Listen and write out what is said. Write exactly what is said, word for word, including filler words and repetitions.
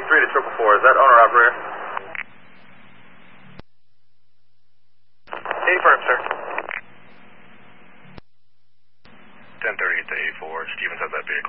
three to triple four. Is that owner operator? Affirm, sir. ten thirty to eighty-four. Stevens has that vehicle.